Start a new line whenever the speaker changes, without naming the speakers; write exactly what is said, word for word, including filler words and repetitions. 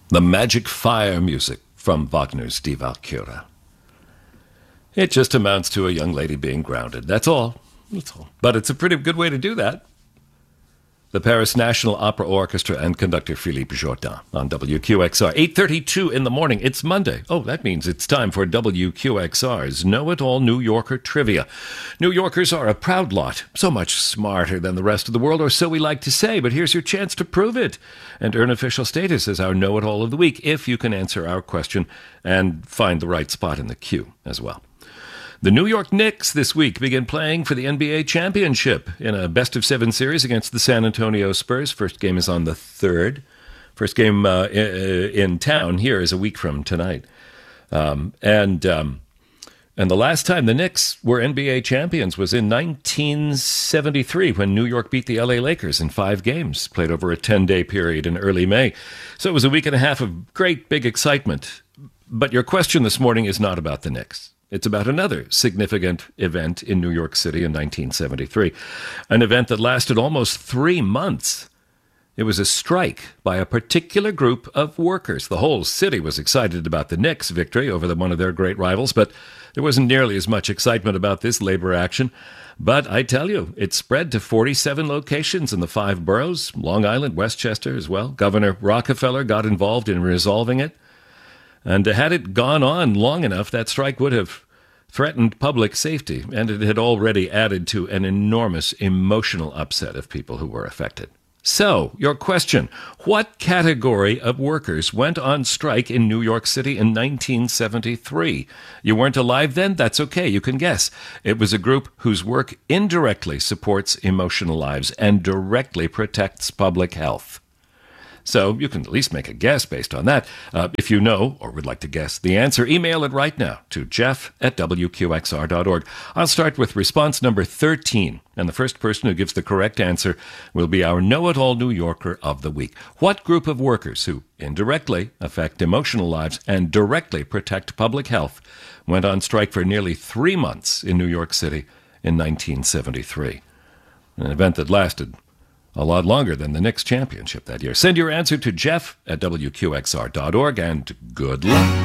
The magic fire music from Wagner's Die Walküre. It just amounts to a young lady being grounded. That's all. That's all. But it's a pretty good way to do that. The Paris National Opera Orchestra and conductor Philippe Jourdan on W Q X R. eight thirty-two in the morning. It's Monday. Oh, that means it's time for W Q X R's Know-It-All New Yorker Trivia. New Yorkers are a proud lot, so much smarter than the rest of the world, or so we like to say, but here's your chance to prove it and earn official status as our Know-It-All of the Week if you can answer our question and find the right spot in the queue as well. The New York Knicks this week begin playing for the N B A championship in a best-of-seven series against the San Antonio Spurs. First game is on the third. First game uh, in town here is a week from tonight. Um, and um, and the last time the Knicks were N B A champions was in nineteen seventy-three when New York beat the L A Lakers in five games, played over a ten-day period in early May. So it was a week and a half of great big excitement. But your question this morning is not about the Knicks. It's about another significant event in New York City in nineteen seventy-three, an event that lasted almost three months. It was a strike by a particular group of workers. The whole city was excited about the Knicks' victory over the, one of their great rivals, but there wasn't nearly as much excitement about this labor action. But I tell you, it spread to forty-seven locations in the five boroughs, Long Island, Westchester as well. Governor Rockefeller got involved in resolving it. And had it gone on long enough, that strike would have threatened public safety, and it had already added to an enormous emotional upset of people who were affected. So, your question, what category of workers went on strike in New York City in nineteen seventy-three? You weren't alive then? That's okay, you can guess. It was a group whose work indirectly supports emotional lives and directly protects public health. So you can at least make a guess based on that. Uh, if you know or would like to guess the answer, email it right now to jeff at w q x r dot org. I'll start with response number thirteen, and the first person who gives the correct answer will be our Know-It-All New Yorker of the Week. What group of workers who indirectly affect emotional lives and directly protect public health went on strike for nearly three months in New York City in nineteen seventy-three? An event that lasted a lot longer than the Knicks championship that year. Send your answer to jeff at w q x r dot org, and good luck.